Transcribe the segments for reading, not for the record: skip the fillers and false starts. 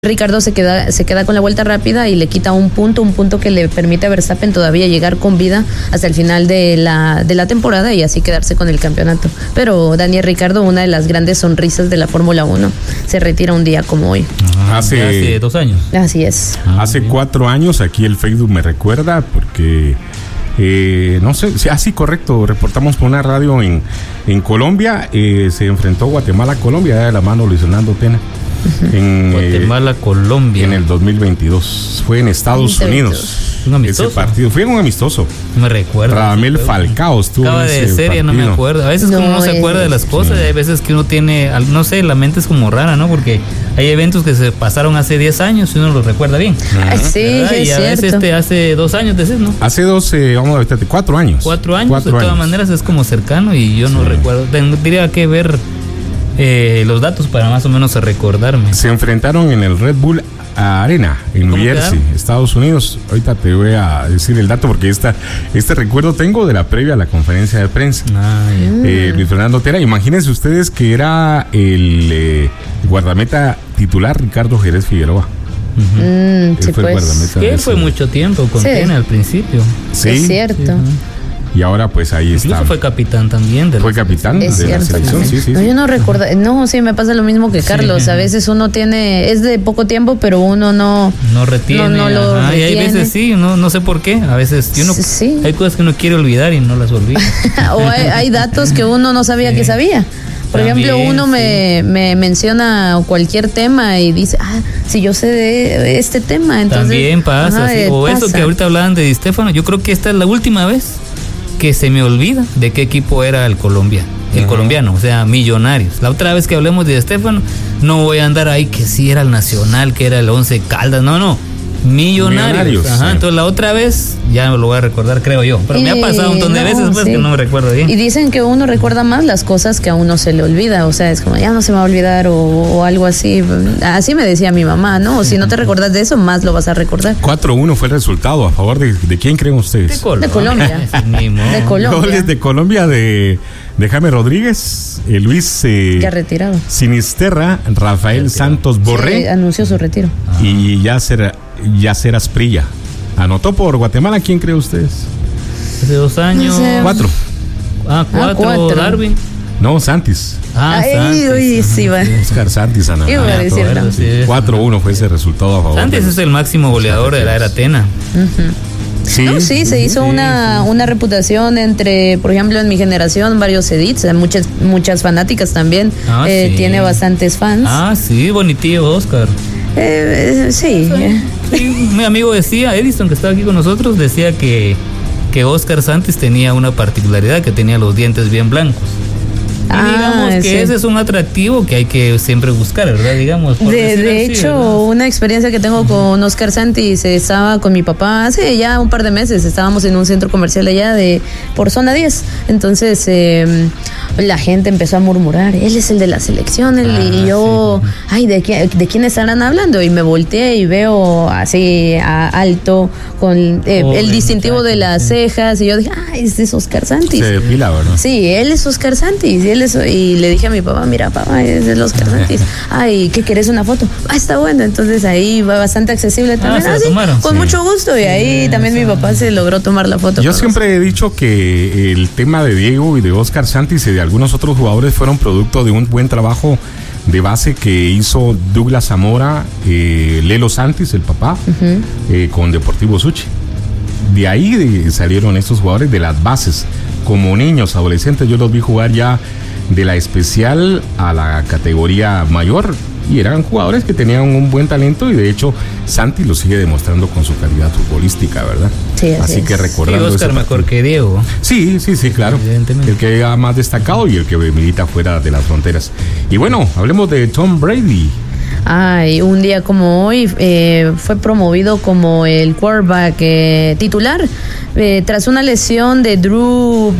Ricardo se queda con la vuelta rápida y le quita un punto que le permite a Verstappen todavía llegar con vida hasta el final de la temporada y así quedarse con el campeonato. Pero Daniel Ricciardo, una de las grandes sonrisas de la Fórmula 1, se retira un día como hoy. Hace 2 años. Así es. Hace 4 años, aquí el Facebook me recuerda porque... no sé, sí, correcto, reportamos por una radio en Colombia, se enfrentó Guatemala a Colombia de la mano Luis Fernando Tena. En Guatemala, Colombia. En el 2022. Fue en Estados Unidos. ¿Un amistoso? Ese partido fue un amistoso. No me recuerdo. Radamel Falcao estuvo. Acaba de serie, no me acuerdo. A veces uno no se acuerda de las cosas, y hay veces que uno tiene, no sé, la mente es como rara, ¿no? Porque hay eventos que se pasaron hace 10 años y uno los recuerda bien. Sí, es y a cierto. veces hace 2 años, decís, ¿no? Hace 4 años. 4 años, de todas maneras es como cercano y yo no recuerdo. Tendría que ver los datos para más o menos recordarme. Se enfrentaron en el Red Bull Arena en New Jersey, Estados Unidos. Ahorita te voy a decir el dato porque este recuerdo tengo de la previa a la conferencia de prensa. Luis Fernando Tena, imagínense ustedes que era el guardameta titular Ricardo Jerez Figueroa. Sí, pues. Que fue mucho tiempo con Tena al principio. Sí, es cierto. Y ahora pues ahí está. Incluso fue capitán también. Fue capitán de la selección, sí. No, yo no recuerdo. No, sí, me pasa lo mismo que Carlos. A veces uno es de poco tiempo, pero uno no retiene. No lo retiene. Y hay veces sí, no sé por qué. A veces hay cosas que uno quiere olvidar y no las olvida. O hay datos que uno no sabía que sabía. Por ejemplo, uno me menciona cualquier tema y dice, si yo sé de este tema, entonces... También pasa, o eso que ahorita hablaban de Di Stéfano, yo creo que esta es la última vez que se me olvida de qué equipo era el colombiano, o sea, Millonarios. La otra vez que hablemos de Di Stéfano, no voy a andar ahí que sí era el Nacional, que era el 11 Caldas, no. Millonarios. Entonces la otra vez ya lo voy a recordar, creo yo. Pero me ha pasado un montón de veces pues, que no me recuerdo bien. Y dicen que uno recuerda más las cosas que a uno se le olvida. O sea, es como ya no se me va a olvidar o algo así. Así me decía mi mamá, ¿no? O si no te recuerdas de eso, más lo vas a recordar. 4-1 fue el resultado. ¿A favor de quién creen ustedes? De Colombia. De Colombia. Goles de Colombia de Jaime Rodríguez, Luis ya retirado. Sinisterra, Rafael Santos Borré. Anunció su retiro. Y Yacer Asprilla. ¿Anotó por Guatemala? ¿Quién cree ustedes? Hace 2 años. 4. 4. Darwin. No, Santis. Santis. Sí, va. Oscar Santis, Ana. 4-1 fue ese resultado a favor. Santis es el máximo goleador de la era Tena. Sí, se hizo una reputación entre, por ejemplo, en mi generación, varios edits, muchas fanáticas también. Tiene bastantes fans. Sí, bonitillo Oscar. Sí. Mi amigo decía, Edison, que estaba aquí con nosotros, decía que Oscar Santis tenía una particularidad, que tenía los dientes bien blancos. Y digamos que ese es un atractivo que hay que siempre buscar, ¿verdad? Digamos. De hecho, ¿verdad? Una experiencia que tengo con Oscar Santis, estaba con mi papá hace ya un par de meses, estábamos en un centro comercial allá por zona 10. Entonces, la gente empezó a murmurar, él es el de la selección, y yo, ¿de quién estarán hablando? Y me volteé y veo así alto, con el distintivo de las cejas, y yo dije, ese es Oscar Santis. Se depila, ¿verdad? Sí, él es Oscar Santis, y le dije a mi papá, mira, papá, es de los Santis. ¿Qué querés, una foto? Está bueno. Entonces ahí va bastante accesible también. Con mucho gusto. Y ahí también mi papá se logró tomar la foto. Yo siempre he dicho que el tema de Diego y de Oscar Santis y de algunos otros jugadores fueron producto de un buen trabajo de base que hizo Douglas Zamora, Lelo Santis, el papá, con Deportivo Suchi. De ahí salieron estos jugadores de las bases. Como niños, adolescentes, yo los vi jugar ya de la especial a la categoría mayor y eran jugadores que tenían un buen talento y de hecho Santi lo sigue demostrando con su calidad futbolística, ¿verdad? Sí, así que recordando eso. Oscar mejor que Diego. Sí, claro. El que ha más destacado y el que milita fuera de las fronteras. Y bueno, hablemos de Tom Brady. Un día como hoy fue promovido como el quarterback titular tras una lesión de Drew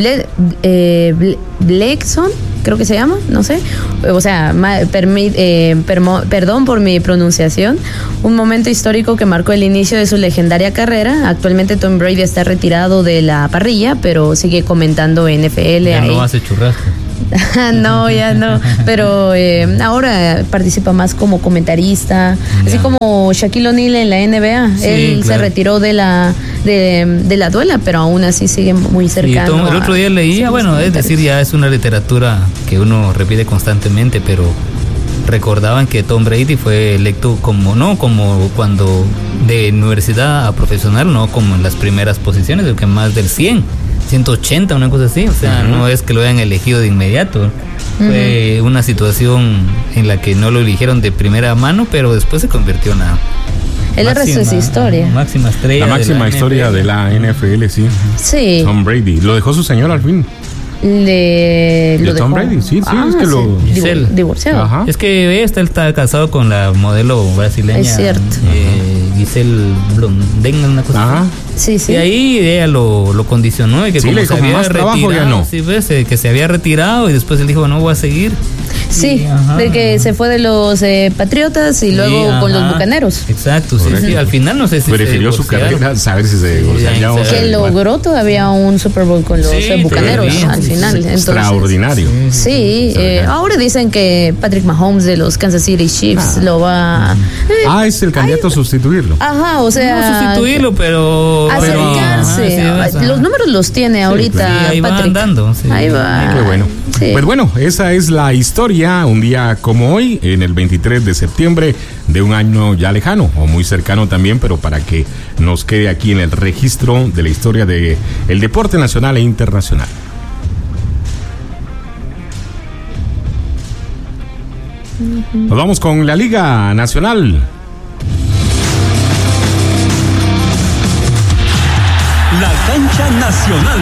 Bledsoe, creo que se llama, no sé, o sea, perdón por mi pronunciación. Un momento histórico que marcó el inicio de su legendaria carrera. Actualmente Tom Brady está retirado de la parrilla, pero sigue comentando NFL. Ya no hace churrasco. No, ya no. Pero ahora participa más como comentarista, así como Shaquille O'Neal en la NBA. Sí, Él se retiró de la duela, pero aún así sigue muy cercano. El otro día leía, bueno, es decir, ya es una literatura que uno repite constantemente, pero recordaban que Tom Brady fue electo como cuando de universidad a profesional, no como en las primeras posiciones, sino que más del 180, una cosa así, o sea, no es que lo hayan elegido de inmediato. Fue una situación en la que no lo eligieron de primera mano, pero después se convirtió en la el resto es historia. Máxima estrella. La máxima historia de la NFL, sí. Sí. Tom Brady. Lo dejó su señora al fin. ¿De Tom Brady? Sí, es que lo... Giselle. Divorciado. Ajá. Es que él está casado con la modelo brasileña. Es cierto. Giselle Blondin, una cosa Ajá. Sí, sí. Y ahí ella lo condicionó y que Sí, como le se dijo, había más trabajo ya retirado, no. sí, ves, que se había retirado y después él dijo, no voy a seguir. Sí, ajá. de que se fue de los Patriotas y luego Sí, con ajá. los Bucaneros. Exacto, sí, Correcto. sí. Al final no sé si Prefirió su carrera, saber si se divorciaron. Sí, Ya vamos a Que ver. logró todavía un Super Bowl con los Sí, Bucaneros bien, al sí, final. sí, Entonces, extraordinario. Sí, ahora dicen que Patrick Mahomes de los Kansas City Chiefs lo va Es el candidato a sustituirlo. ajá, o sea, no sustituirlo, pero acercarse. Ajá, sí, Los números los tiene ahorita claro. Sí, ahí va Patrick. andando, sí. Ahí va. Qué bueno. Sí. Pues bueno, esa es la historia, un día como hoy, en el 23 de septiembre de un año ya lejano, o muy cercano también, pero para que nos quede aquí en el registro de la historia del deporte nacional e internacional. Nos vamos con la Liga Nacional. La cancha nacional.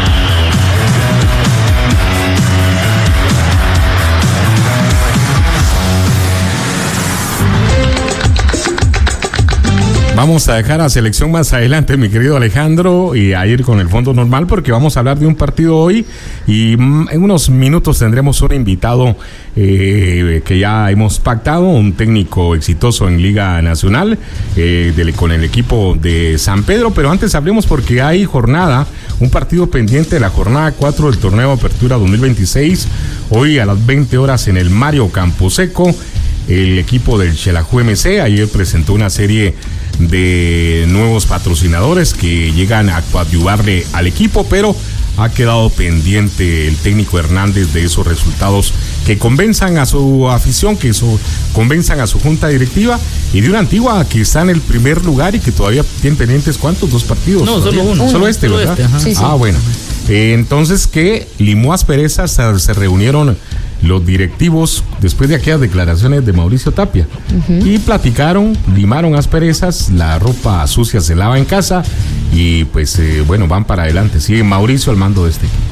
Vamos a dejar a selección más adelante, mi querido Alejandro, y a ir con el fondo normal porque vamos a hablar de un partido hoy y en unos minutos tendremos un invitado que ya hemos pactado, un técnico exitoso en Liga Nacional con el equipo de San Pedro, pero antes hablemos porque hay jornada, un partido pendiente de la jornada 4 del torneo Apertura 2026, hoy a las 20 horas en el Mario Camposeco. El equipo del Xelajú MC ayer presentó una serie de nuevos patrocinadores que llegan a coadyuvarle al equipo, pero ha quedado pendiente el técnico Hernández de esos resultados que convenzan a su afición, convenzan a su junta directiva, y de una Antigua que está en el primer lugar y que todavía tiene pendientes, ¿cuántos? 2 partidos. No, solo uno. Solo este, Solo ¿verdad? este, ajá. Sí, sí. Ah, bueno. Entonces que limó asperezas, se reunieron los directivos después de aquellas declaraciones de Mauricio Tapia y platicaron, limaron asperezas, la ropa sucia se lava en casa y pues bueno, van para adelante. Sigue Mauricio al mando de este equipo.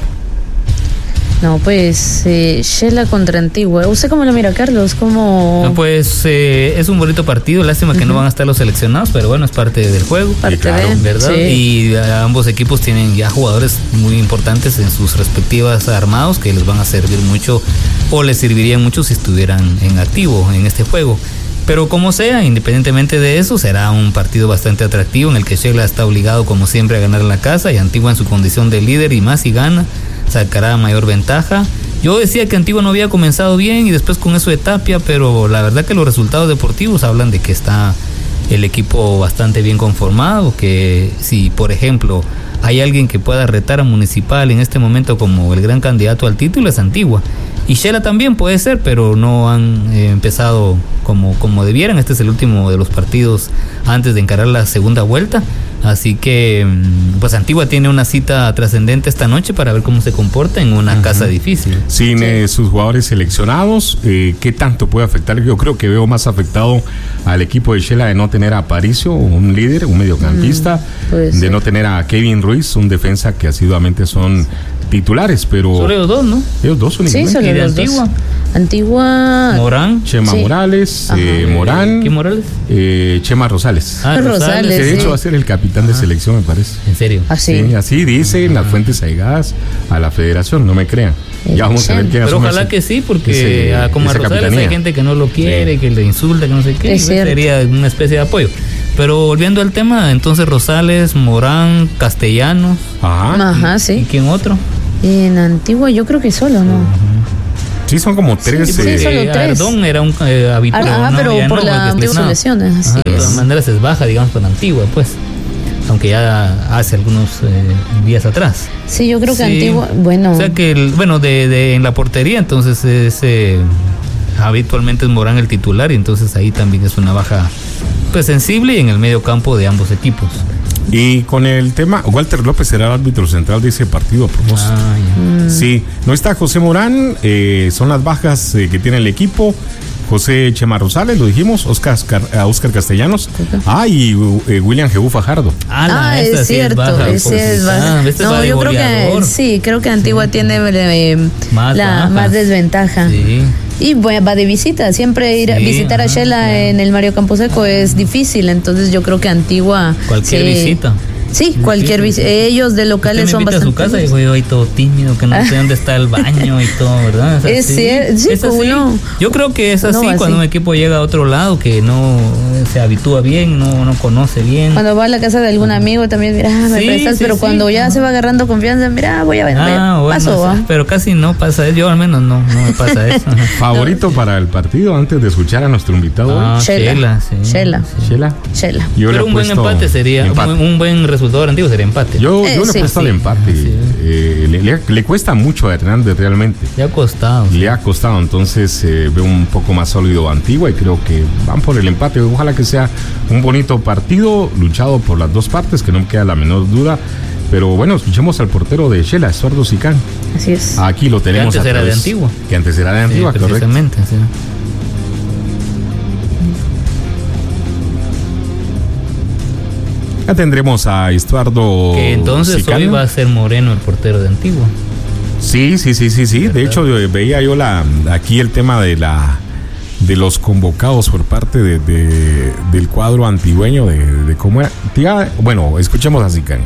No, pues Xela contra Antigua. ¿Usted cómo lo mira, Carlos? ¿Cómo? Pues es un bonito partido, lástima que no van a estar los seleccionados, pero bueno, es parte del juego, Parte claro, de, ¿verdad? sí. Y ambos equipos tienen ya jugadores muy importantes en sus respectivas armados que les van a servir mucho o les servirían mucho si estuvieran en activo en este juego. Pero como sea, independientemente de eso, será un partido bastante atractivo en el que Xela está obligado como siempre a ganar en la casa y Antigua en su condición de líder y más si gana sacará mayor ventaja. Yo decía que Antigua no había comenzado bien y después con eso de Tapia, pero la verdad que los resultados deportivos hablan de que está el equipo bastante bien conformado, que si por ejemplo hay alguien que pueda retar a Municipal en este momento como el gran candidato al título es Antigua. Y Xela también puede ser, pero no han empezado como debieran. Este es el último de los partidos antes de encarar la segunda vuelta. Así que, pues Antigua tiene una cita trascendente esta noche para ver cómo se comporta en una casa difícil. Sin sus jugadores seleccionados, ¿qué tanto puede afectar? Yo creo que veo más afectado al equipo de Xela de no tener a Aparicio, un líder, un mediocampista, de no tener a Kevin Ruiz, un defensa que asiduamente son titulares, pero... Solo ellos dos, ¿no? Ellos dos únicamente. Sí, solo ¿Y de los Antigua? dos. Antigua. Morán. Chema Sí. Morales, Ajá. Morán, ¿Qué Morales? Chema Rosales. Rosales, Que de sí. hecho va a ser el capitán de selección, me parece. En serio. Así. Sí, así dicen las fuentes allegadas a la federación, no me crean. Ya vamos a ver quién Pero asume ojalá ese- que sí, porque como a esa Rosales capitanía. hay gente que no lo quiere, Sí. que le insulta, que no sé qué. Es cierto. Sería una especie de apoyo. Pero volviendo al tema, entonces Rosales, Morán, Castellanos. Ajá. Ajá, ¿Y sí. quién otro? En Antigua yo creo que solo, ¿no? Sí, son como 3. Sí, solo 3. Ardón era un habitual. Pero por las lesiones. De todas maneras es baja, digamos, con Antigua, pues. Aunque ya hace algunos días atrás. Sí, yo creo que Antigua, bueno. O sea que, en la portería, entonces habitualmente es Morán el titular, y entonces ahí también es una baja pues sensible, y en el medio campo de ambos equipos. Y con el tema, Walter López será el árbitro central de ese partido a propósito. Sí, no está José Morán, son las bajas que tiene el equipo. José Chema Rosales, lo dijimos, Oscar Castellanos, y William Jehú Fajardo. Es cierto, ese es baja. No, yo creo que Antigua tiene más desventaja. Sí. Y va de visita, siempre ir a visitar a Shela en el Mario Camposeco es difícil, entonces yo creo que Antigua... Cualquier visita. Sí, cualquier visita. Ellos de locales son bastante... a su casa y yo ahí todo tímido, que no sé dónde está el baño y todo, ¿verdad? Es cierto, sí, es así. Yo creo que es así cuando un equipo llega a otro lado, que no se habitúa bien, no conoce bien. Cuando va a la casa de algún amigo también, mira, me prestas, pero cuando ya se va agarrando confianza, mira, voy a ver, paso. Pero casi no pasa eso, yo al menos no me pasa eso. ¿Favorito para el partido antes de escuchar a nuestro invitado? Shela. Pero un buen empate sería, un buen resultado Antiguo sería empate. Yo le he puesto al empate. Le cuesta mucho a Hernández realmente. Le ha costado. Entonces veo un poco más sólido Antigua y creo que van por el empate. Ojalá que sea un bonito partido, luchado por las dos partes, que no me queda la menor duda. Pero bueno, escuchemos al portero de Shela, Estuardo Sicán. Así es. Aquí lo tenemos. Que antes era de Antigua. Que antes era de Antigua, precisamente, correcto. Sí. Ya tendremos a Estuardo. Que entonces Sicán. Hoy va a ser Moreno el portero de Antigua. Sí. De hecho, veía yo aquí el tema de los convocados por parte del cuadro antigüeño de cómo era. Bueno, escuchemos a Sicán.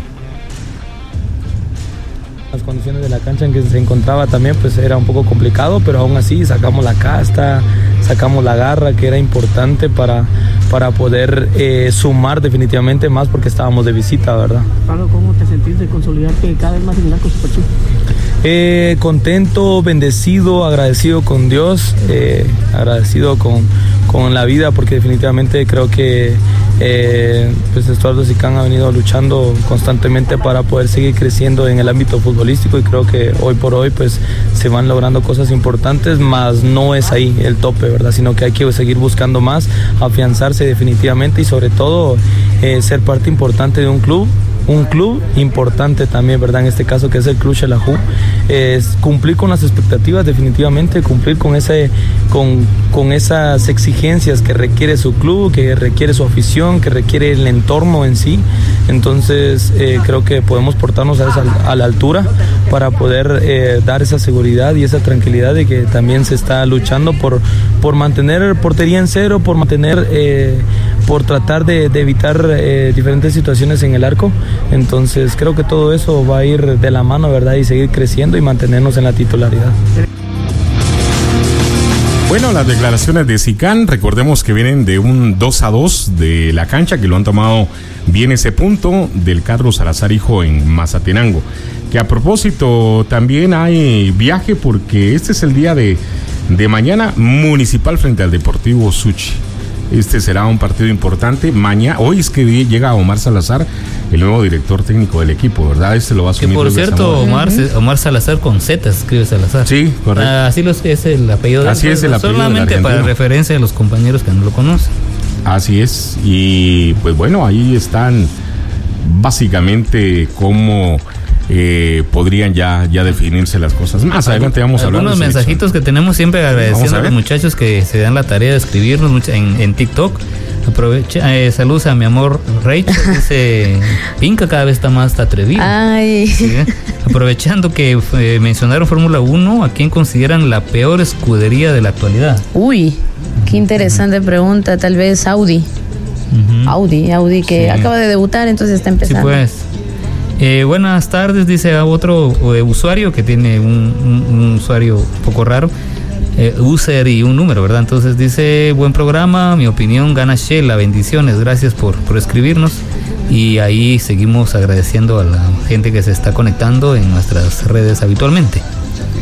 Las condiciones de la cancha en que se encontraba también pues era un poco complicado, pero aún así sacamos la casta, sacamos la garra, que era importante para poder sumar definitivamente más, porque estábamos de visita, ¿verdad? Pablo, ¿cómo te sentís de consolidarte cada vez más en el arco Superchivo? Contento, bendecido, agradecido con Dios, agradecido con la vida, porque definitivamente creo que pues Estuardo Sicán ha venido luchando constantemente para poder seguir creciendo en el ámbito futbolístico, y creo que hoy por hoy pues se van logrando cosas importantes, más no es ahí el tope, ¿verdad? Sino que hay que seguir buscando más, afianzarse definitivamente, y sobre todo ser parte importante de un club importante también, ¿verdad? En este caso, que es el Club Xelajú, es cumplir con las expectativas, definitivamente, cumplir con esas exigencias que requiere su club, que requiere su afición, que requiere el entorno en sí. Entonces, creo que podemos portarnos a la altura para poder dar esa seguridad y esa tranquilidad de que también se está luchando por mantener portería en cero, por tratar de evitar diferentes situaciones en el arco. Entonces creo que todo eso va a ir de la mano, ¿verdad? Y seguir creciendo y mantenernos en la titularidad. Bueno, las declaraciones de Sicán, recordemos que vienen de un 2-2 de la cancha, que lo han tomado bien ese punto del Carlos Salazar hijo en Mazatenango. Que a propósito también hay viaje, porque este es el día de mañana, Municipal frente al Deportivo Suchi. Este será un partido importante. Hoy es que llega Omar Salazar, el nuevo director técnico del equipo, ¿verdad? Lo va a asumir. Que por cierto, Omar Salazar con Z, escribe Salazar. Sí, correcto. Así es el apellido de él. Así es el apellido. Solamente para referencia de los compañeros que no lo conocen. Así es. Y pues bueno, ahí están básicamente cómo podrían ya definirse las cosas. Más adelante vamos a hablar de algunos mensajitos que tenemos, siempre agradeciendo a los muchachos que se dan la tarea de escribirnos en TikTok. Saludos a mi amor Rachel, dice Pinca cada vez está más atrevida. ¿Sí? Aprovechando que mencionaron Fórmula 1, ¿a quién consideran la peor escudería de la actualidad? Uy, qué interesante pregunta. Tal vez Audi. Audi que acaba de debutar, entonces está empezando. Sí, pues. Buenas tardes, dice otro usuario que tiene un usuario un poco raro, user y un número, ¿verdad? Entonces dice, buen programa, mi opinión gana Shela, bendiciones, gracias por escribirnos, y ahí seguimos agradeciendo a la gente que se está conectando en nuestras redes habitualmente.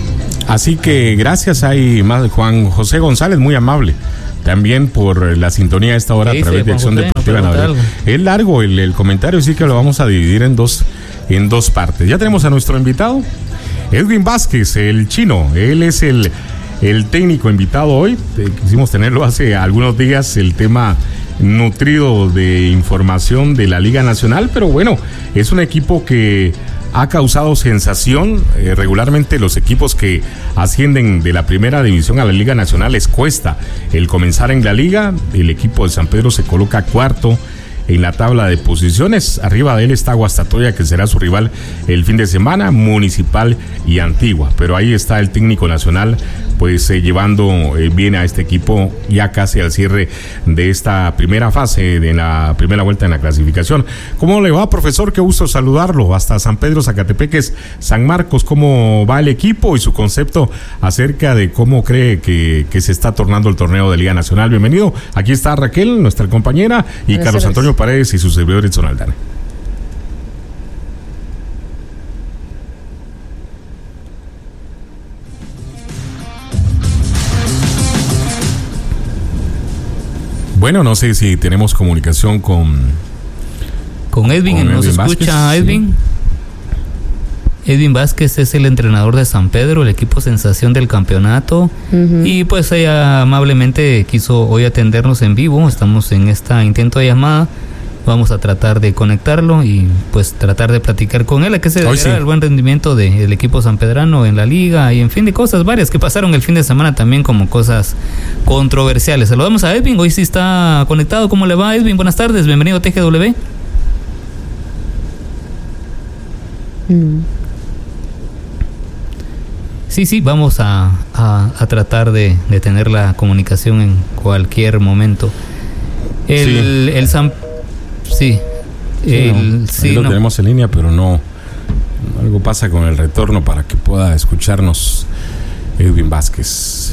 Así que gracias ahí, Juan José González, muy amable. También por la sintonía a esta hora a través de Acción Deportiva Navarra. Es largo el comentario, así que lo vamos a dividir en dos partes. Ya tenemos a nuestro invitado, Edwin Vázquez, el chino. Él es el técnico invitado hoy. Quisimos tenerlo hace algunos días, el tema nutrido de información de la Liga Nacional, pero bueno, es un equipo que ha causado sensación. Regularmente los equipos que ascienden de la primera división a la Liga Nacional les cuesta el comenzar en la liga. El equipo de San Pedro se coloca cuarto en la tabla de posiciones. Arriba de él está Guastatoya, que será su rival el fin de semana, Municipal y Antigua. Pero ahí está el técnico nacional, pues llevando bien a este equipo ya casi al cierre de esta primera fase, de la primera vuelta en la clasificación. ¿Cómo le va, profesor? Qué gusto saludarlo. Hasta San Pedro, Zacatepeques, San Marcos, ¿cómo va el equipo y su concepto acerca de cómo cree que se está tornando el torneo de Liga Nacional? Bienvenido. Aquí está Raquel, nuestra compañera, y gracias. Carlos Antonio Paredes y su servidor Edson Aldana. Bueno, no sé si tenemos comunicación con Edwin. ¿Nos escucha Edwin? Sí. Edwin Vázquez es el entrenador de San Pedro, el equipo sensación del campeonato. Y pues ella amablemente quiso hoy atendernos en vivo. Estamos en este intento de llamada. Vamos a tratar de conectarlo y pues tratar de platicar con él, a qué se deberá el buen rendimiento del equipo sanpedrano en la liga y en fin de cosas varias que pasaron el fin de semana también como cosas controversiales. Saludamos a Edwin, hoy sí está conectado. ¿Cómo le va, Edwin? Buenas tardes, bienvenido a TGW. Sí, vamos a tratar de tener la comunicación en cualquier momento. El San... Sí, lo tenemos en línea, pero no, algo pasa con el retorno para que pueda escucharnos Edwin Vázquez.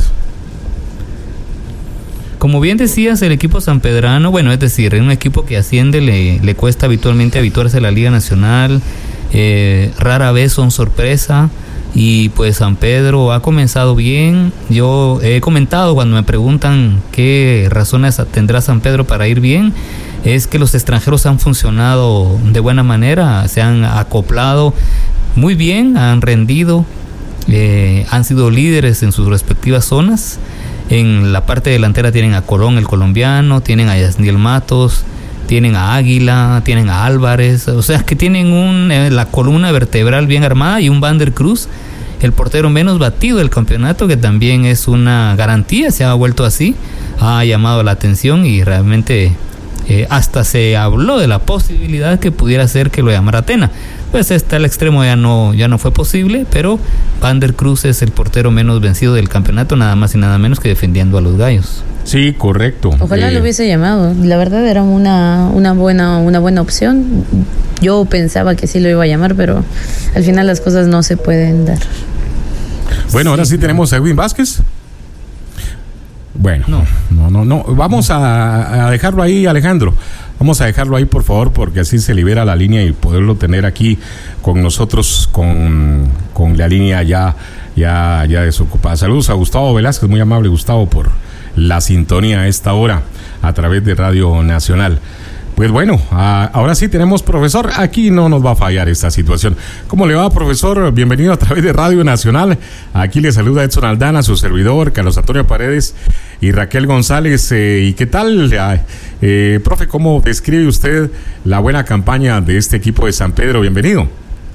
Como bien decías, el equipo sanpedrano, bueno, es decir, en un equipo que asciende le cuesta habitualmente habituarse a la Liga Nacional, rara vez son sorpresa. Y pues San Pedro ha comenzado bien. Yo he comentado cuando me preguntan qué razones tendrá San Pedro para ir bien, es que los extranjeros han funcionado de buena manera, se han acoplado muy bien, han rendido, han sido líderes en sus respectivas zonas. En la parte delantera tienen a Colón, el colombiano, tienen a Yasniel Matos, tienen a Águila, tienen a Álvarez, o sea que tienen la columna vertebral bien armada, y un Vander Cruz, el portero menos batido del campeonato, que también es una garantía, se ha vuelto así, ha llamado la atención y realmente hasta se habló de la posibilidad que pudiera ser que lo llamara Tena. Pues hasta el extremo ya no fue posible, pero Vander Cruz es el portero menos vencido del campeonato, nada más y nada menos que defendiendo a los Gallos. Sí, correcto. Ojalá lo hubiese llamado. La verdad era una buena opción. Yo pensaba que sí lo iba a llamar, pero al final las cosas no se pueden dar. Bueno, ahora sí tenemos a Edwin Vázquez. Bueno, no. Vamos a dejarlo ahí, Alejandro. Vamos a dejarlo ahí, por favor, porque así se libera la línea y poderlo tener aquí con nosotros, con la línea ya desocupada. Saludos a Gustavo Velázquez, muy amable Gustavo, por la sintonía a esta hora a través de Radio Nacional. Pues bueno, ahora sí tenemos profesor, aquí no nos va a fallar esta situación. ¿Cómo le va, profesor? Bienvenido a través de Radio Nacional. Aquí le saluda Edson Aldana, su servidor, Carlos Antonio Paredes y Raquel González. ¿Y qué tal? Profe, ¿cómo describe usted la buena campaña de este equipo de San Pedro? Bienvenido.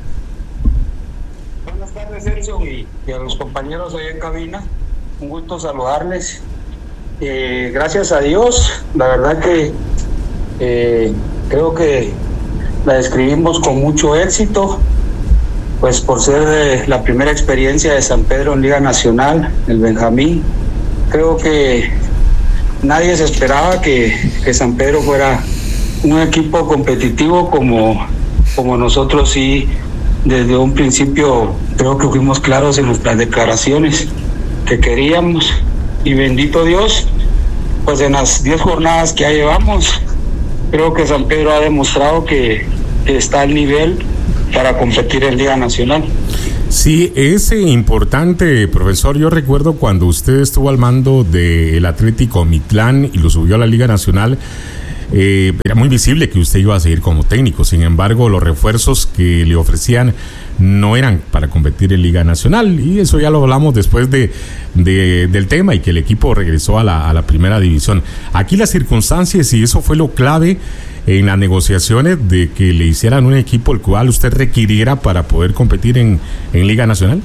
Buenas tardes, Edson, y a los compañeros ahí en cabina. Un gusto saludarles. Gracias a Dios, la verdad que creo que la describimos con mucho éxito, pues por ser la primera experiencia de San Pedro en Liga Nacional, el Benjamín. Creo que nadie se esperaba que San Pedro fuera un equipo competitivo como nosotros. Sí, desde un principio creo que fuimos claros en nuestras declaraciones que queríamos, y bendito Dios, pues en las 10 jornadas que ya llevamos, creo que San Pedro ha demostrado que está al nivel para competir en Liga Nacional. Sí, es importante, profesor. Yo recuerdo cuando usted estuvo al mando del Atlético Mitlán y lo subió a la Liga Nacional, era muy visible que usted iba a seguir como técnico. Sin embargo, los refuerzos que le ofrecían no eran para competir en Liga Nacional, y eso ya lo hablamos después del tema, y que el equipo regresó a la primera división. Aquí las circunstancias, y eso fue lo clave en las negociaciones, de que le hicieran un equipo el cual usted requiriera para poder competir en Liga Nacional.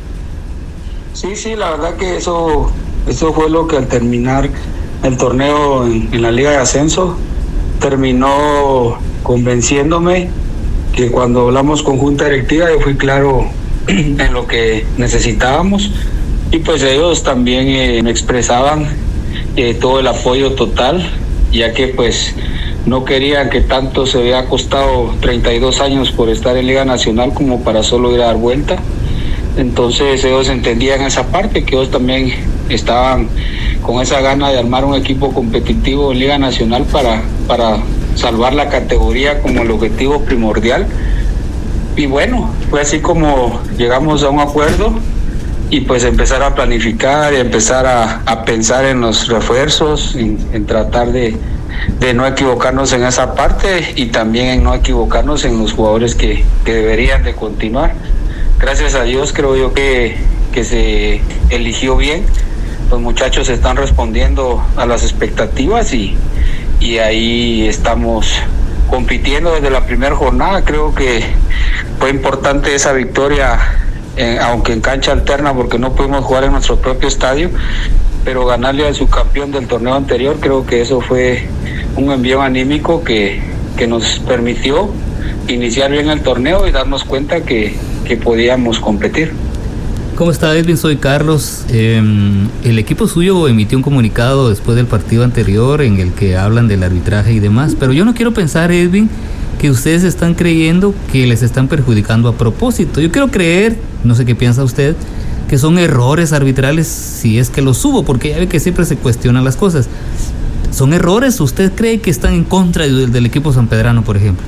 Sí, la verdad que eso fue lo que al terminar el torneo en la Liga de Ascenso terminó convenciéndome, que cuando hablamos con junta directiva yo fui claro en lo que necesitábamos, y pues ellos también me expresaban todo el apoyo total, ya que pues no querían que tanto se había costado 32 años por estar en Liga Nacional como para solo ir a dar vuelta. Entonces ellos entendían esa parte, que ellos también estaban con esa gana de armar un equipo competitivo en Liga Nacional para salvar la categoría como el objetivo primordial. Y bueno, fue así como llegamos a un acuerdo, y pues empezar a planificar y empezar a pensar en los refuerzos, en tratar de no equivocarnos en esa parte, y también en no equivocarnos en los jugadores que deberían de continuar. Gracias a Dios creo yo que se eligió bien. Los muchachos están respondiendo a las expectativas, y ahí estamos compitiendo desde la primera jornada. Creo que fue importante esa victoria, aunque en cancha alterna, porque no pudimos jugar en nuestro propio estadio, pero ganarle al subcampeón del torneo anterior, creo que eso fue un envío anímico que nos permitió iniciar bien el torneo y darnos cuenta que podíamos competir. ¿Cómo está, Edwin? Soy Carlos. El equipo suyo emitió un comunicado después del partido anterior en el que hablan del arbitraje y demás, pero yo no quiero pensar, Edwin, que ustedes están creyendo que les están perjudicando a propósito. Yo quiero creer, no sé qué piensa usted, que son errores arbitrales, si es que los hubo, porque ya ve que siempre se cuestionan las cosas. ¿Son errores? ¿Usted cree que están en contra del equipo sanpedrano, por ejemplo?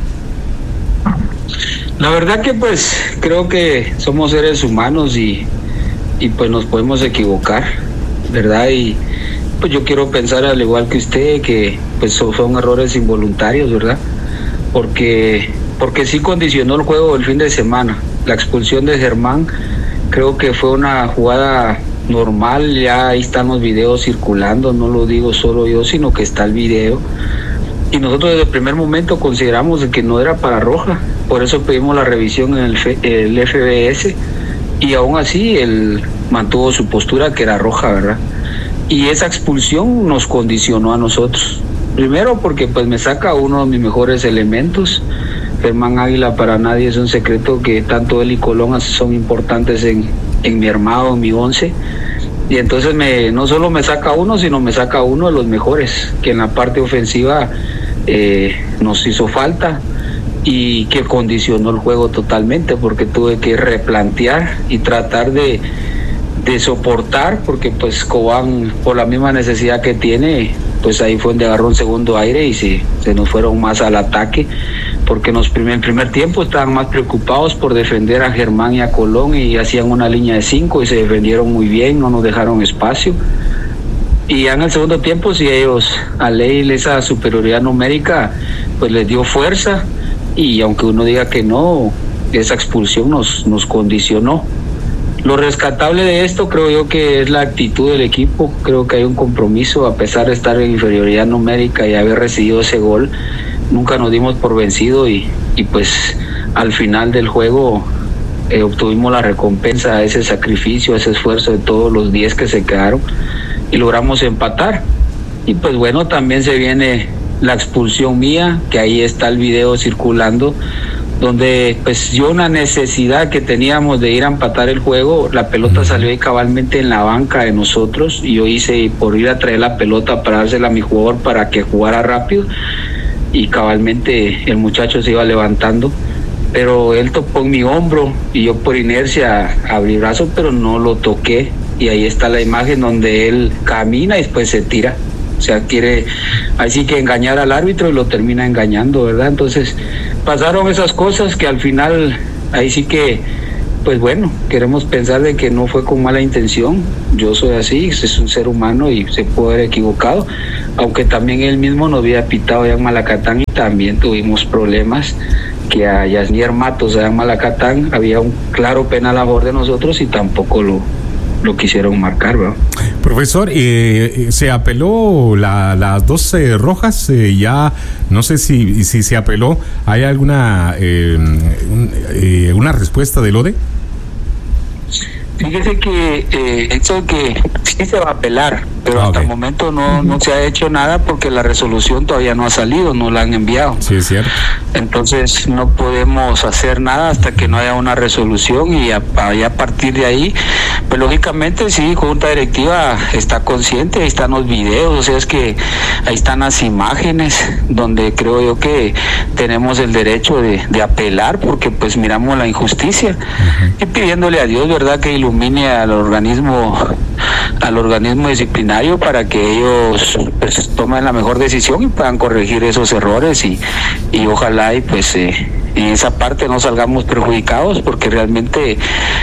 La verdad que pues creo que somos seres humanos y pues nos podemos equivocar, ¿verdad? Y pues yo quiero pensar al igual que usted que pues son errores involuntarios, ¿verdad? Porque sí condicionó el juego el fin de semana. La expulsión de Germán creo que fue una jugada normal, ya ahí están los videos circulando, no lo digo solo yo, sino que está el video. Y nosotros desde el primer momento consideramos que no era para roja, por eso pedimos la revisión en el FBS, y aún así él mantuvo su postura que era roja, ¿verdad? Y esa expulsión nos condicionó a nosotros. Primero porque pues me saca uno de mis mejores elementos. Germán Águila, para nadie es un secreto que tanto él y Colón son importantes en mi armado, en mi once. Y entonces no solo me saca uno, sino me saca uno de los mejores, que en la parte ofensiva nos hizo falta y que condicionó el juego totalmente, porque tuve que replantear y tratar de soportar, porque pues Cobán, por la misma necesidad que tiene, pues ahí fue donde agarró un segundo aire y se nos fueron más al ataque, porque en el primer tiempo estaban más preocupados por defender a Germán y a Colón, y hacían una línea de 5 y se defendieron muy bien, no nos dejaron espacio. Y ya en el segundo tiempo, si ellos, a ley esa superioridad numérica, pues les dio fuerza, y aunque uno diga que no, esa expulsión nos condicionó. Lo rescatable de esto creo yo que es la actitud del equipo. Creo que hay un compromiso, a pesar de estar en inferioridad numérica y haber recibido ese gol, nunca nos dimos por vencido, y pues al final del juego obtuvimos la recompensa a ese sacrificio, a ese esfuerzo de todos los 10 que se quedaron, y logramos empatar. Y pues bueno, también se viene la expulsión mía, que ahí está el video circulando, donde pues yo una necesidad que teníamos de ir a empatar el juego, la pelota salió ahí cabalmente en la banca de nosotros, y yo hice por ir a traer la pelota para dársela a mi jugador para que jugara rápido, y cabalmente el muchacho se iba levantando, pero él tocó en mi hombro y yo por inercia abrí brazo, pero no lo toqué, y ahí está la imagen donde él camina y después se tira. O sea, quiere así que engañar al árbitro y lo termina engañando, ¿verdad? Entonces pasaron esas cosas que al final ahí sí que pues bueno, queremos pensar de que no fue con mala intención. Yo soy así, es un ser humano y se puede haber equivocado, aunque también él mismo nos había pitado allá en Malacatán y también tuvimos problemas, que a Yasnier Matos allá en Malacatán había un claro penal a favor de nosotros y tampoco lo quisieron marcar, ¿verdad? Profesor, se apeló las 12 rojas, ya no sé si se apeló, ¿hay alguna una respuesta del ODE? Fíjese que eso que sí se va a apelar, pero hasta el momento no se ha hecho nada porque la resolución todavía no ha salido, no la han enviado. Sí, es cierto. Entonces no podemos hacer nada hasta que no haya una resolución y a partir de ahí, pues lógicamente sí, Junta Directiva está consciente, ahí están los videos, o sea, es que ahí están las imágenes donde creo yo que tenemos el derecho de apelar porque pues miramos la injusticia y pidiéndole a Dios, ¿verdad?, que ilumine al organismo disciplinario para que ellos pues tomen la mejor decisión y puedan corregir esos errores y ojalá y pues en esa parte no salgamos perjudicados porque realmente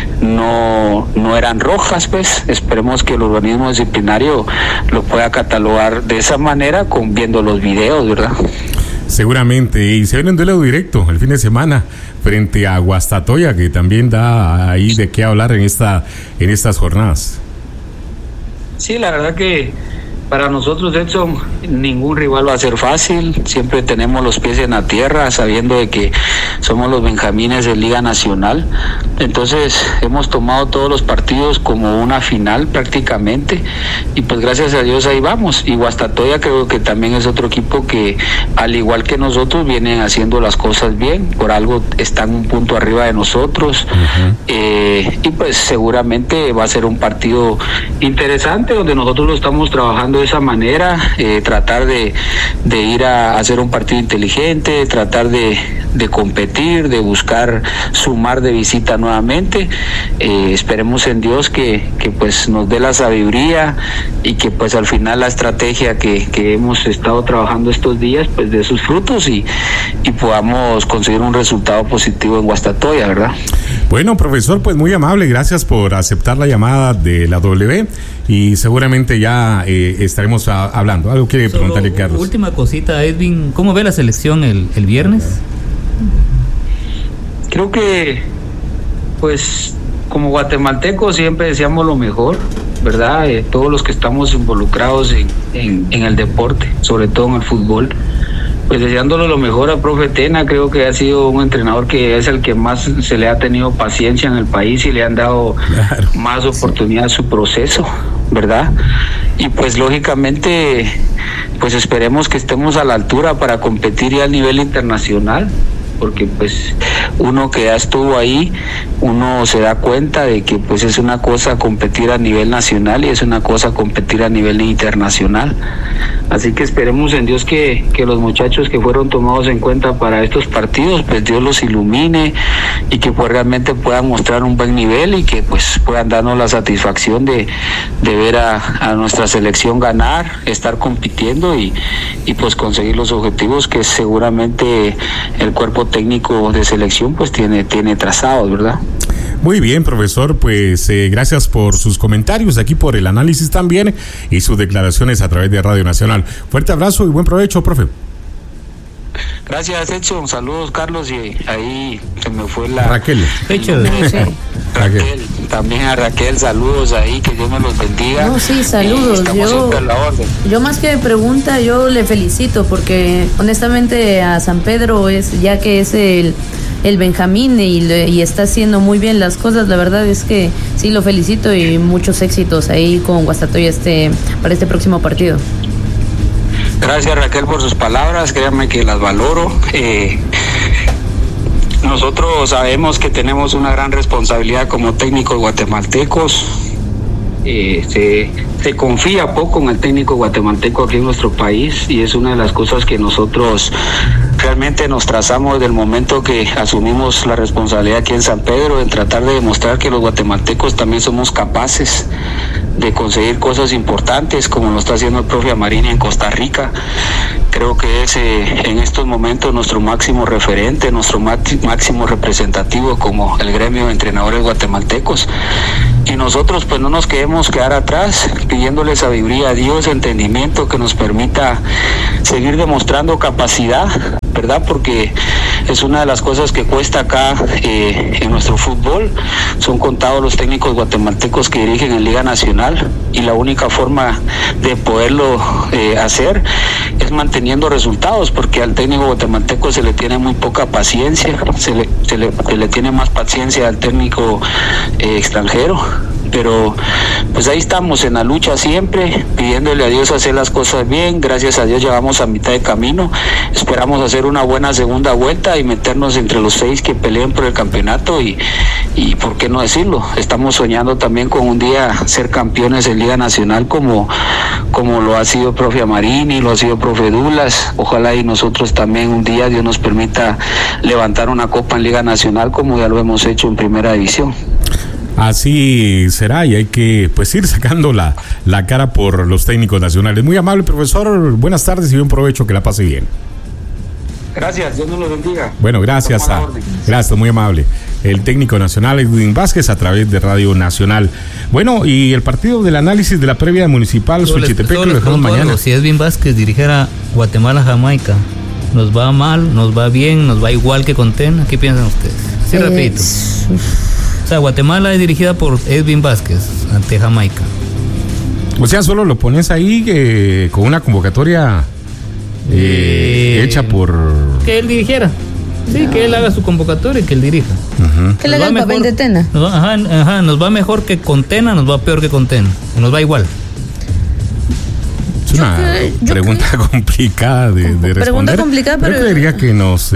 no eran rojas, pues esperemos que el organismo disciplinario lo pueda catalogar de esa manera viendo los videos, ¿verdad? Seguramente, y se viene un duelo directo el fin de semana frente a Guastatoya, que también da ahí de qué hablar en estas jornadas. Sí, la verdad que para nosotros, Edson, ningún rival va a ser fácil. Siempre tenemos los pies en la tierra, sabiendo de que somos los benjamines de Liga Nacional. Entonces, hemos tomado todos los partidos como una final prácticamente. Y pues gracias a Dios ahí vamos. Y Guastatoya creo que también es otro equipo que, al igual que nosotros, vienen haciendo las cosas bien. Por algo están un punto arriba de nosotros. Y pues seguramente va a ser un partido interesante, donde nosotros lo estamos trabajando de esa manera, tratar de ir a hacer un partido inteligente, tratar de competir, de buscar sumar de visita nuevamente. Esperemos en Dios que pues nos dé la sabiduría y que pues al final la estrategia que hemos estado trabajando estos días pues dé sus frutos y podamos conseguir un resultado positivo en Guastatoya, ¿verdad? Bueno, profesor, pues muy amable, gracias por aceptar la llamada de la W y seguramente ya estaremos hablando. ¿Algo quiere preguntarle, Carlos? Última cosita, Edwin, ¿cómo ve la selección el viernes? Creo que pues como guatemaltecos siempre deseamos lo mejor, ¿verdad? Todos los que estamos involucrados en el deporte, sobre todo en el fútbol, pues deseándole lo mejor a profe Tena. Creo que ha sido un entrenador que es el que más se le ha tenido paciencia en el país y le han dado más oportunidad a su proceso, ¿verdad? Y pues lógicamente pues esperemos que estemos a la altura para competir ya a nivel internacional, porque pues uno que ya estuvo ahí, uno se da cuenta de que pues es una cosa competir a nivel nacional y es una cosa competir a nivel internacional. Así que esperemos en Dios que los muchachos que fueron tomados en cuenta para estos partidos, pues Dios los ilumine y que pues realmente puedan mostrar un buen nivel y que pues puedan darnos la satisfacción de ver a nuestra selección ganar, estar compitiendo y pues conseguir los objetivos que seguramente el cuerpo técnico de selección pues tiene trazados, ¿verdad? Muy bien, profesor, pues gracias por sus comentarios, aquí por el análisis también y sus declaraciones a través de Radio Nacional. Fuerte abrazo y buen provecho, profe. Gracias, Edson. Saludos, Carlos, y ahí se me fue la... Raquel. Raquel. También a Raquel, saludos ahí, que Dios me los bendiga. No, sí, saludos. Yo más que pregunta, yo le felicito porque honestamente a San Pedro ya que es el Benjamín y está haciendo muy bien las cosas. La verdad es que sí lo felicito y muchos éxitos ahí con Guastatoya para este próximo partido. Gracias, Raquel, por sus palabras, créanme que las valoro. Nosotros sabemos que tenemos una gran responsabilidad como técnicos guatemaltecos. Se confía poco en el técnico guatemalteco aquí en nuestro país y es una de las cosas que nosotros realmente nos trazamos desde el momento que asumimos la responsabilidad aquí en San Pedro en tratar de demostrar que los guatemaltecos también somos capaces de conseguir cosas importantes, como lo está haciendo el profe Amarini en Costa Rica. Creo que es en estos momentos nuestro máximo referente, nuestro máximo representativo como el gremio de entrenadores guatemaltecos. Y nosotros pues no nos queremos quedar atrás, pidiéndole sabiduría a Dios, entendimiento que nos permita seguir demostrando capacidad, ¿verdad? Porque es una de las cosas que cuesta acá en nuestro fútbol. Son contados los técnicos guatemaltecos que dirigen en Liga Nacional y la única forma de poderlo hacer es manteniendo resultados, porque al técnico guatemalteco se le tiene muy poca paciencia, se le tiene más paciencia al técnico extranjero. Pero pues ahí estamos en la lucha siempre, pidiéndole a Dios hacer las cosas bien. Gracias a Dios llevamos a mitad de camino, esperamos hacer una buena segunda vuelta y meternos entre los 6 que peleen por el campeonato y por qué no decirlo, estamos soñando también con un día ser campeones en Liga Nacional como lo ha sido profe Amarini, lo ha sido profe Dulas. Ojalá y nosotros también un día Dios nos permita levantar una copa en Liga Nacional como ya lo hemos hecho en Primera División. Así será, y hay que pues ir sacando la cara por los técnicos nacionales. Muy amable, profesor, buenas tardes y buen provecho, que la pase bien. Gracias, Dios nos lo bendiga. Bueno, gracias, muy amable. El técnico nacional Edwin Vázquez a través de Radio Nacional. Bueno, y el partido del análisis de la previa municipal Xochitepec lo dejamos mañana. Si Edwin Vázquez dirigiera Guatemala-Jamaica, ¿nos va mal, nos va bien, nos va igual que con Tena? ¿Qué piensan ustedes? Sí, repito. O sea, Guatemala es dirigida por Edwin Vázquez ante Jamaica. O sea, solo lo pones ahí con una convocatoria hecha por... Que él dirigiera. Sí, que él haga su convocatoria y que él dirija. Uh-huh. Que le haga el papel de Tena. Nos va mejor que con Tena, nos va peor que con Tena. Nos va igual. Es una pregunta complicada de responder. Pregunta complicada, pero... Yo creería que nos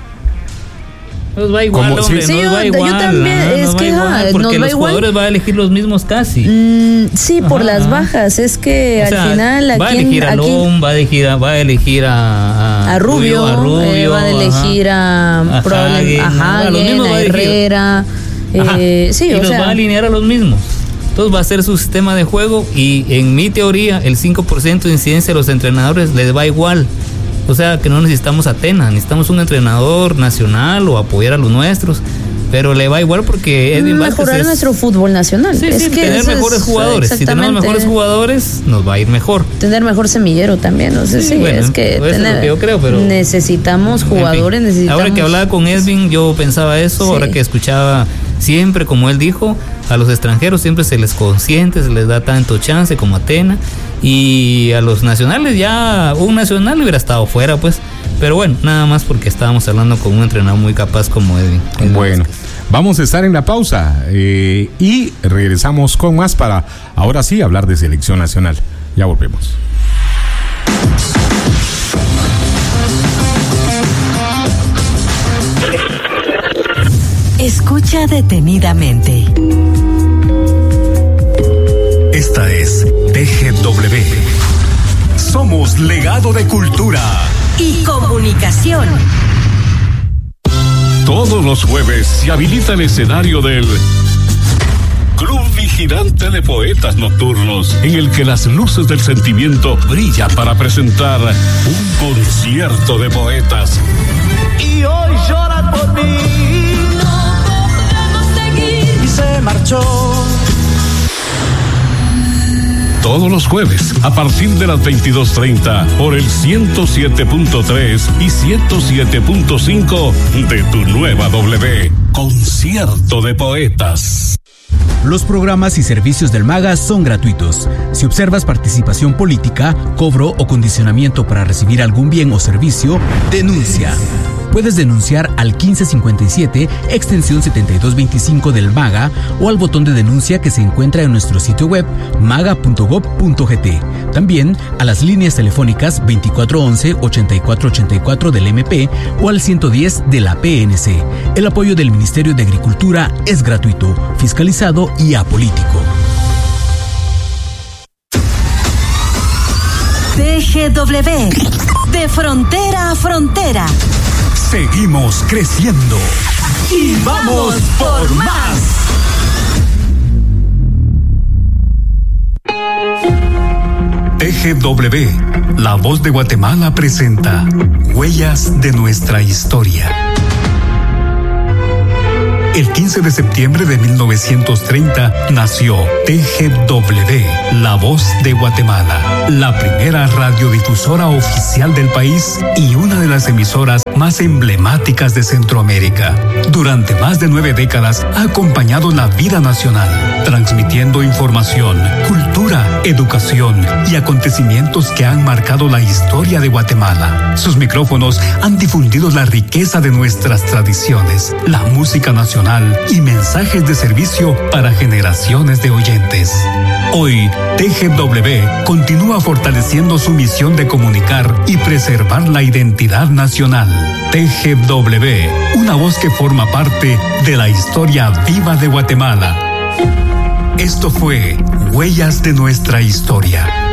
va igual, hombre, sí, nos va igual. Yo también, es que porque los jugadores van a elegir los mismos casi. Sí, por las bajas, es que al final va a elegir a Lom, va a elegir a Rubio, va a elegir a Hagen, a Herrera, sí, y los va a alinear a los mismos. Entonces va a ser su sistema de juego y en mi teoría el 5% de incidencia de los entrenadores les va igual. O sea que no necesitamos a Tena, necesitamos un entrenador nacional o apoyar a los nuestros, pero le va igual porque Edwin Vázquez mejorar nuestro fútbol nacional. Sí, es que tener mejores jugadores. Si tenemos mejores jugadores, nos va a ir mejor. Tener mejor semillero también, no sé si bueno, es que es lo que yo creo, pero necesitamos jugadores, en fin, necesitamos. Ahora que hablaba con Edwin, yo pensaba eso, ahora que escuchaba siempre, como él dijo, a los extranjeros siempre se les consiente, se les da tanto chance como a Tena. Y a los nacionales ya un nacional hubiera estado fuera, pues. Pero bueno, nada más porque estábamos hablando con un entrenador muy capaz como Edwin. Bueno, vamos a estar en la pausa y regresamos con más para ahora sí hablar de selección nacional. Ya volvemos. Escucha detenidamente. Esta es TGW. Somos legado de cultura y comunicación. Todos los jueves se habilita el escenario del Club Vigilante de Poetas Nocturnos, en el que las luces del sentimiento brillan para presentar un concierto de poetas. Y hoy llora por mí. No podemos seguir. Y se marchó. Todos los jueves, a partir de las 22:30, por el 107.3 y 107.5 de tu nueva W. Concierto de Poetas. Los programas y servicios del MAGA son gratuitos. Si observas participación política, cobro o condicionamiento para recibir algún bien o servicio, denuncia. Puedes denunciar al 1557, extensión 7225 del MAGA o al botón de denuncia que se encuentra en nuestro sitio web maga.gov.gt. También a las líneas telefónicas 2411-8484 del MP o al 110 de la PNC. El apoyo del Ministerio de Agricultura es gratuito, fiscalizado y apolítico. TGW, de frontera a frontera. Seguimos creciendo. Y vamos por más. TGW, La Voz de Guatemala presenta Huellas de nuestra historia. El 15 de septiembre de 1930 nació TGW, La Voz de Guatemala, la primera radiodifusora oficial del país y una de las emisoras más emblemáticas de Centroamérica. Durante más de 9 décadas ha acompañado la vida nacional, transmitiendo información, cultura, educación y acontecimientos que han marcado la historia de Guatemala. Sus micrófonos han difundido la riqueza de nuestras tradiciones, la música nacional y mensajes de servicio para generaciones de oyentes. Hoy, TGW continúa fortaleciendo su misión de comunicar y preservar la identidad nacional. TGW, una voz que forma parte de la historia viva de Guatemala. Esto fue Huellas de nuestra historia.